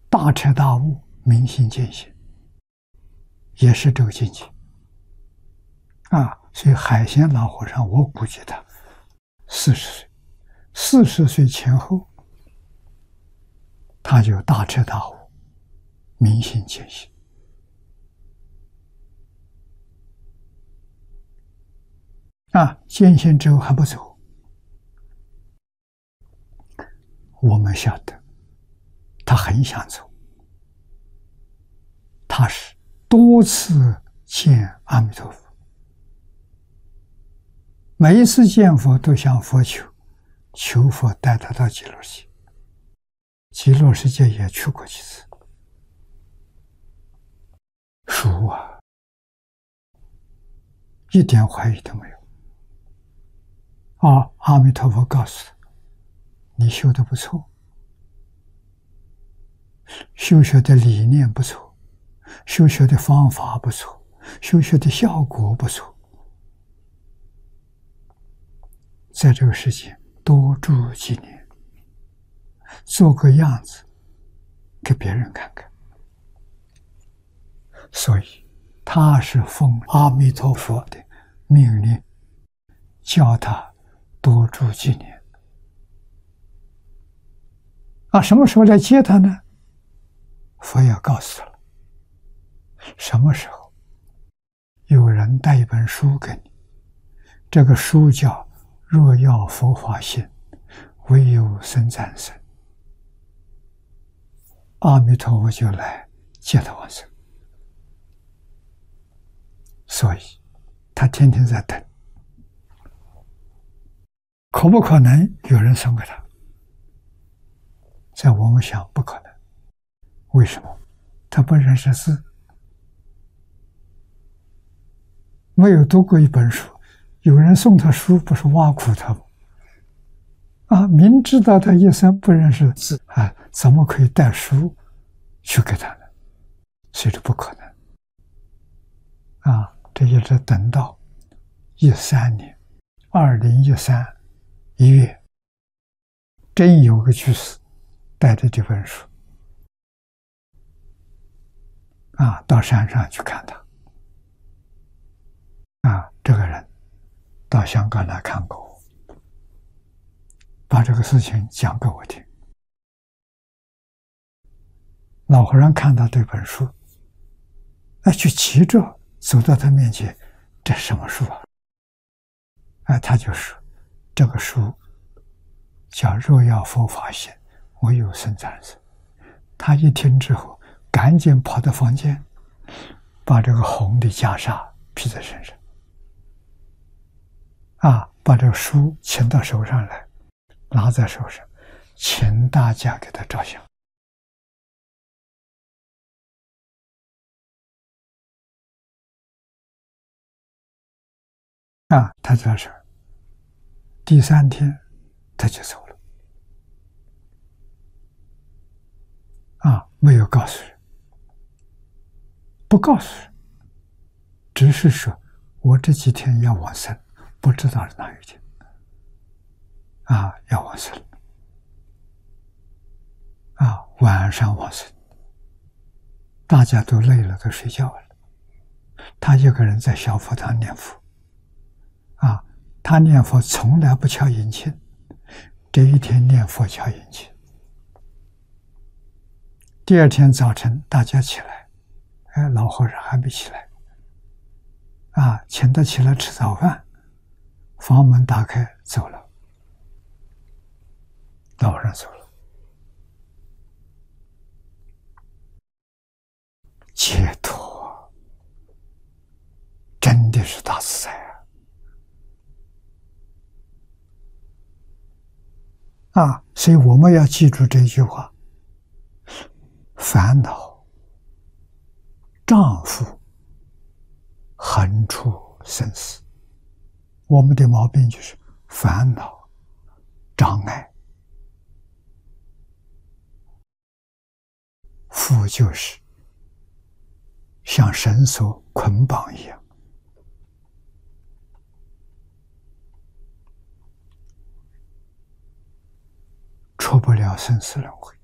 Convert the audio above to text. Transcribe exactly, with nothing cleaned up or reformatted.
大彻大悟，明心见性，也是这个境界啊。所以海鲜老和尚，我估计他四十岁，四十岁前后，他就大彻大悟，明心见性啊。见性之后还不走，我们晓得他很想走，他是多次见阿弥陀佛，每一次见佛都向佛求，求佛带他到极乐世界。极乐世界也去过几次，熟啊，一点怀疑都没有。啊，阿弥陀佛告诉他，你修得不错，修学的理念不错，修学的方法不错，修学的效果不错，在这个世界多住几年，做个样子给别人看看。所以他是奉阿弥陀佛的命令，叫他多住几年啊。什么时候来接他呢？佛也告诉他了，什么时候有人带一本书给你，这个书叫《若要佛法性，唯有僧赞僧》，阿弥陀佛就来接他往生。所以他天天在等，可不可能有人送给他？在我们想不可能。为什么？他不认识字，没有读过一本书，有人送他书，不是挖苦他吗？啊，明知道他一生不认识字啊，怎么可以带书去给他呢？所以这不可能啊！这也是等到一三年，二零一三一月，真有个居士带着这本书啊，到山上去看他。啊，这个人到香港来看过我，把这个事情讲给我听。老和尚看到这本书，哎，就急着走到他面前，这什么书啊？哎，他就说，这个书叫《若要佛法性，唯有僧赞僧》。他一听之后，赶紧跑到房间，把这个红的袈裟披在身上，啊，把这个书请到手上来，拿在手上，请大家给他照相。啊，他在这儿，第三天他就走了。啊，没有告诉人，不告诉人，只是说我这几天要往生，不知道是哪一天。啊，要往生。啊，晚上往生，大家都累了，都睡觉了，他一个人在小佛堂念佛。啊，他念佛从来不敲引磬，这一天念佛敲引磬。第二天早晨大家起来，哎，老和尚还没起来，啊，请他起来吃早饭，房门打开走了，老和尚走了。解脱真的是大自在啊！啊，所以我们要记住这句话：烦恼障缚横出生死。我们的毛病就是烦恼障碍，缚就是像绳索捆绑一样，出不了生死轮回。